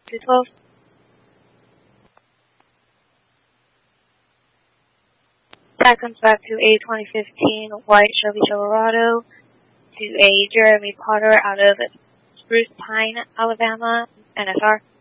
212. That comes back to a 2015 white Chevy Silverado to a Jeremy Potter out of Spruce Pine, Alabama, NSR.